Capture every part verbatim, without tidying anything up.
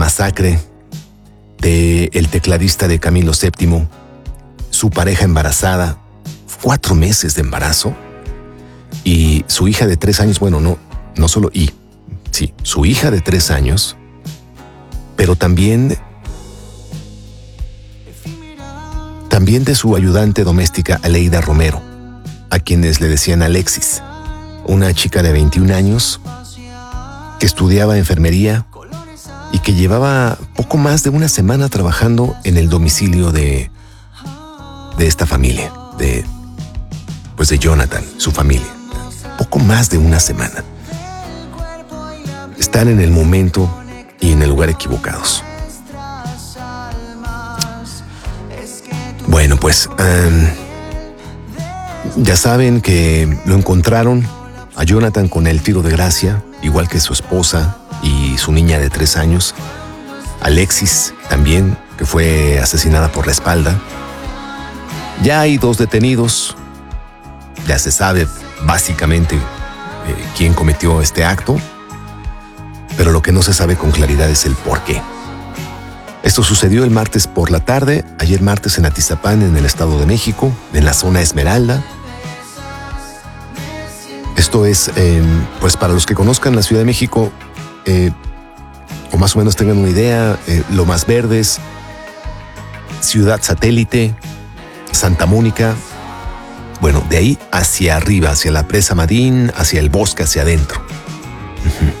masacre de el tecladista de Camilo séptimo, su pareja embarazada, cuatro meses de embarazo, y su hija de tres años, bueno, no, no solo y, sí, su hija de tres años, pero también, también de su ayudante doméstica, Aleida Romero, a quienes le decían Alexis, una chica de veintiún años que estudiaba enfermería y que llevaba poco más de una semana trabajando en el domicilio de, de esta familia, de, pues de Jonathan, su familia. Poco más de una semana. Están en el momento y en el lugar equivocados. Bueno, pues um, ya saben que lo encontraron a Jonathan con el tiro de gracia, igual que su esposa y su niña de tres años. Alexis también, que fue asesinada por la espalda. Ya hay dos detenidos. Ya se sabe básicamente eh, quién cometió este acto, pero lo que no se sabe con claridad es el por qué. Esto sucedió el martes por la tarde, ayer martes en Atizapán, en el Estado de México, en la zona Esmeralda. Esto es, eh, pues para los que conozcan la Ciudad de México, eh, o más o menos tengan una idea, eh, Lomas Verdes, Ciudad Satélite, Santa Mónica. Bueno, de ahí hacia arriba, hacia la presa Madín, hacia el bosque, hacia adentro. Uh-huh.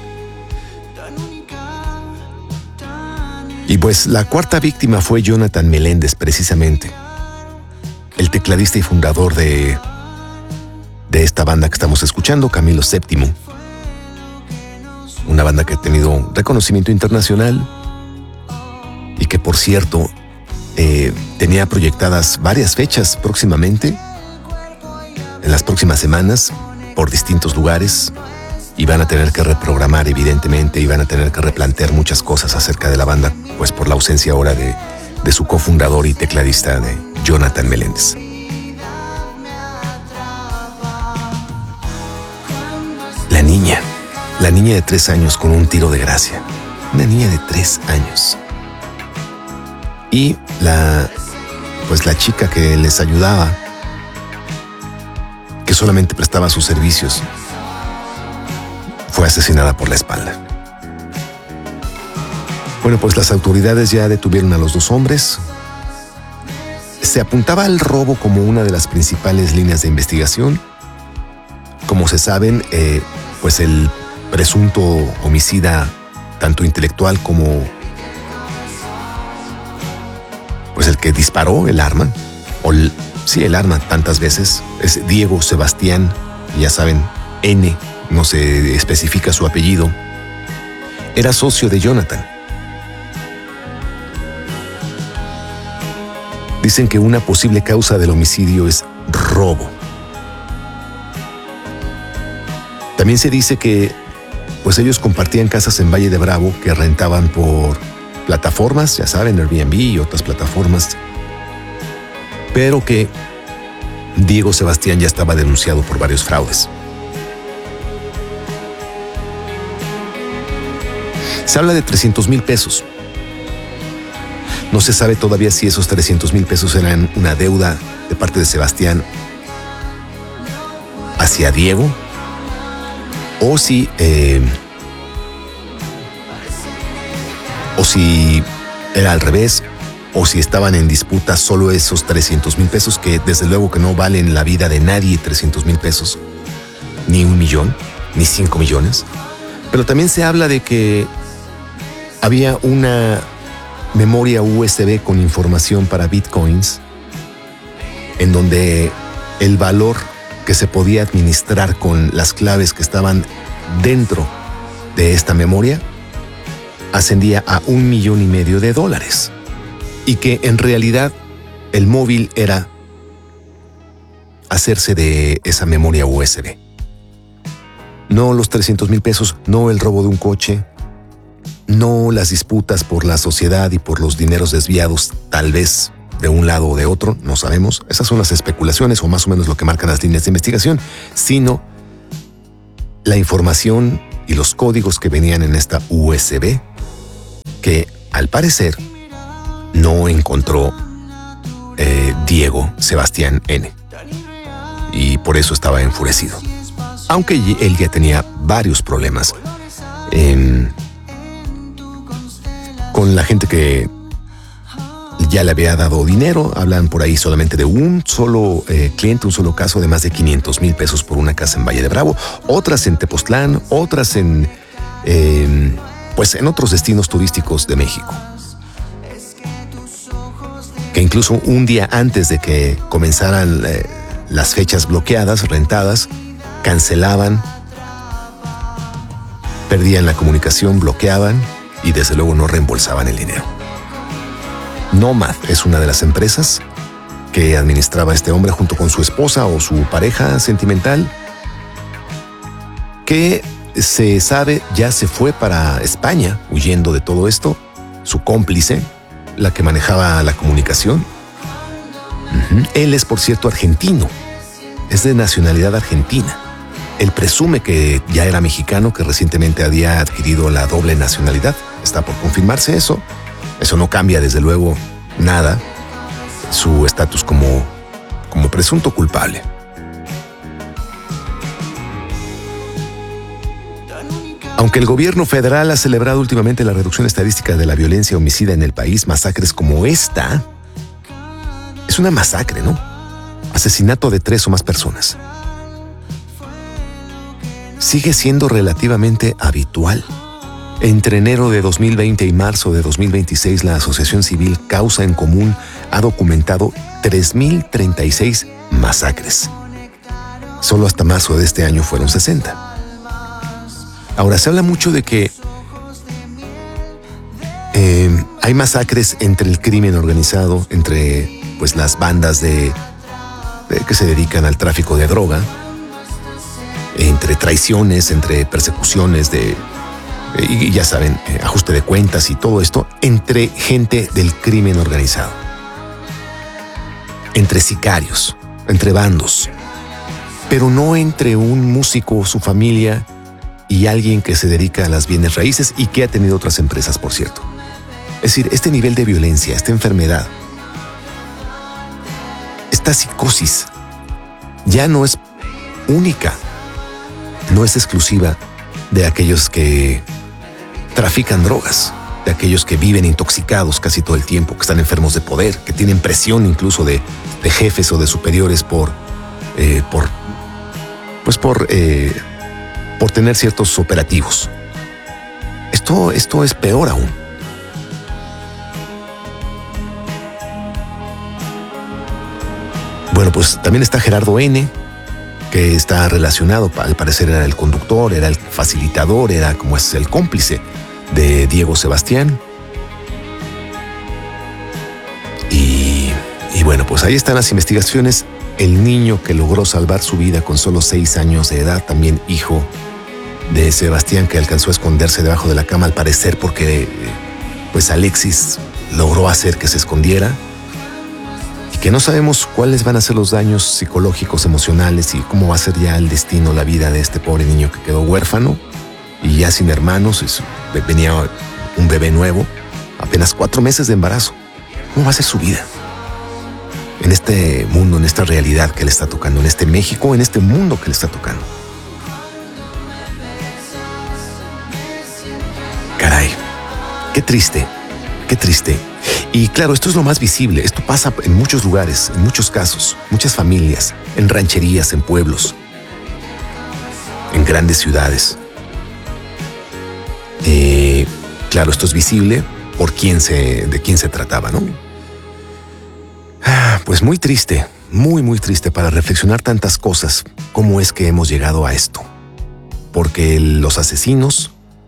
Y pues la cuarta víctima fue Jonathan Meléndez, precisamente. El tecladista y fundador de, de esta banda que estamos escuchando, Camilo séptimo. Una banda que ha tenido reconocimiento internacional y que, por cierto, eh, tenía proyectadas varias fechas próximamente, en las próximas semanas, por distintos lugares. Y van a tener que reprogramar, evidentemente, y van a tener que replantear muchas cosas acerca de la banda, pues por la ausencia ahora de, de su cofundador y tecladista, de Jonathan Meléndez. La niña, la niña de tres años con un tiro de gracia. Una niña de tres años. Y la, pues la chica que les ayudaba, que solamente prestaba sus servicios, fue asesinada por la espalda. Bueno, pues las autoridades ya detuvieron a los dos hombres. Se apuntaba al robo como una de las principales líneas de investigación. Como se saben, eh, pues el presunto homicida, tanto intelectual como pues el que disparó el arma, o el, sí, el arma tantas veces, es Diego Sebastián, ya saben, N, no se especifica su apellido, era socio de Jonathan. Dicen que una posible causa del homicidio es robo. También se dice que pues ellos compartían casas en Valle de Bravo que rentaban por plataformas, ya saben, Airbnb y otras plataformas, pero que Diego Sebastián ya estaba denunciado por varios fraudes. Se habla de trescientos mil pesos. No se sabe todavía si esos trescientos mil pesos eran una deuda de parte de Sebastián hacia Diego, o si, eh, o si era al revés, o si estaban en disputa solo esos trescientos mil pesos, que desde luego que no valen la vida de nadie trescientos mil pesos, ni un millón, ni cinco millones. Pero también se habla de que había una memoria U S B con información para bitcoins, en donde el valor que se podía administrar con las claves que estaban dentro de esta memoria ascendía a un millón y medio de dólares, y que en realidad el móvil era hacerse de esa memoria U S B. No los trescientos mil pesos, no el robo de un coche, no las disputas por la sociedad y por los dineros desviados, tal vez de un lado o de otro, no sabemos. Esas son las especulaciones o más o menos lo que marcan las líneas de investigación, sino la información y los códigos que venían en esta U S B que, al parecer, no encontró eh, Diego Sebastián N. Y por eso estaba enfurecido. Aunque él ya tenía varios problemas eh, con la gente que ya le había dado dinero. Hablan por ahí solamente de un solo eh, cliente, un solo caso de más de quinientos mil pesos por una casa en Valle de Bravo, otras en Tepoztlán, otras en, eh, pues en otros destinos turísticos de México. Que incluso un día antes de que comenzaran eh, las fechas bloqueadas, rentadas, cancelaban, perdían la comunicación, bloqueaban y desde luego no reembolsaban el dinero. Nomad es una de las empresas que administraba este hombre junto con su esposa o su pareja sentimental, que se sabe ya se fue para España huyendo de todo esto. Su cómplice, la que manejaba la comunicación. Uh-huh. Él es, por cierto, argentino. Es de nacionalidad argentina. Él presume que ya era mexicano, que recientemente había adquirido la doble nacionalidad. Está por confirmarse eso. Eso no cambia, desde luego, nada su estatus como, como presunto culpable. Aunque el gobierno federal ha celebrado últimamente la reducción estadística de la violencia homicida en el país, masacres como esta, es una masacre, ¿no? Asesinato de tres o más personas. Sigue siendo relativamente habitual. Entre enero de dos mil veinte y marzo de dos mil veintiséis, la Asociación Civil Causa en Común ha documentado tres mil treinta y seis masacres. Solo hasta marzo de este año fueron sesenta. Ahora, se habla mucho de que eh, hay masacres entre el crimen organizado, entre pues, las bandas de, de que se dedican al tráfico de droga, entre traiciones, entre persecuciones de, y ya saben, eh, ajuste de cuentas y todo esto, entre gente del crimen organizado, entre sicarios, entre bandos, pero no entre un músico, su familia y alguien que se dedica a las bienes raíces y que ha tenido otras empresas, por cierto. Es decir, este nivel de violencia, esta enfermedad, esta psicosis, ya no es única, no es exclusiva de aquellos que trafican drogas, de aquellos que viven intoxicados casi todo el tiempo, que están enfermos de poder, que tienen presión incluso de, de jefes o de superiores por, eh, por, pues por, eh, por tener ciertos operativos. Esto, esto es peor aún. Bueno, pues también está Gerardo N., que está relacionado, al parecer era el conductor, era el facilitador, era como es el cómplice de Diego Sebastián. Y, y bueno, pues ahí están las investigaciones. El niño que logró salvar su vida con solo seis años de edad, también hijo de Sebastián, que alcanzó a esconderse debajo de la cama, al parecer porque pues Alexis logró hacer que se escondiera. Que no sabemos cuáles van a ser los daños psicológicos, emocionales y cómo va a ser ya el destino, la vida de este pobre niño que quedó huérfano y ya sin hermanos. Es, venía un bebé nuevo, apenas cuatro meses de embarazo. ¿Cómo va a ser su vida? En este mundo, en esta realidad que le está tocando, en este México, en este mundo que le está tocando. Caray, qué triste, qué triste. Y claro, esto es lo más visible. Esto pasa en muchos lugares, en muchos casos, muchas familias, en rancherías, en pueblos, en grandes ciudades. Eh, claro, esto es visible por quién se, de quién se trataba, ¿no? Ah, pues muy triste, muy, muy triste para reflexionar tantas cosas. ¿Cómo es que hemos llegado a esto? Porque los asesinos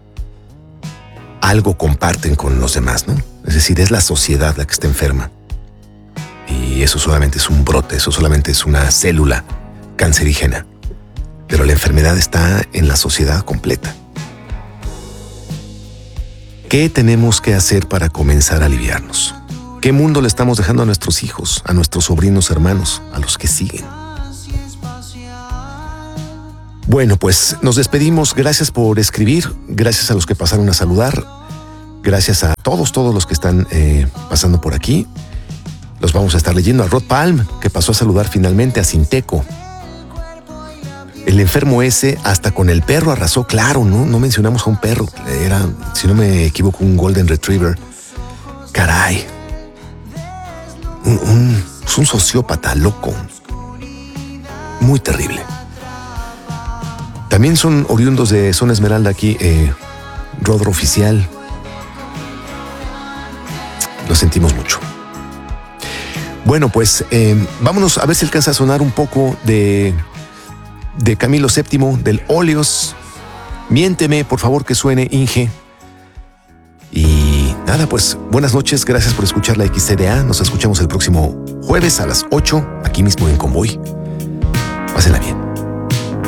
algo comparten con los demás, ¿no? Es decir, es la sociedad la que está enferma. Y eso solamente es un brote, eso solamente es una célula cancerígena. Pero la enfermedad está en la sociedad completa. ¿Qué tenemos que hacer para comenzar a aliviarnos? ¿Qué mundo le estamos dejando a nuestros hijos, a nuestros sobrinos hermanos, a los que siguen? Bueno, pues nos despedimos. Gracias por escribir, gracias a los que pasaron a saludar. Gracias a todos, todos los que están eh, pasando por aquí. Los vamos a estar leyendo. A Rod Palm, que pasó a saludar finalmente. A Cinteco. El enfermo ese hasta con el perro arrasó. Claro, no, no mencionamos a un perro. Era, si no me equivoco, un Golden Retriever. Caray. Un, un, es un sociópata loco. Muy terrible. También son oriundos de Zona Esmeralda aquí. Eh, Rodro Oficial. Lo sentimos mucho. Bueno, pues eh, vámonos a ver si alcanza a sonar un poco de, de Camilo séptimo, del Óleos. Miénteme, por favor, que suene, Inge. Y nada, pues buenas noches, gracias por escuchar la X C D A. Nos escuchamos el próximo jueves a las ocho, aquí mismo en Convoy. Pásenla bien.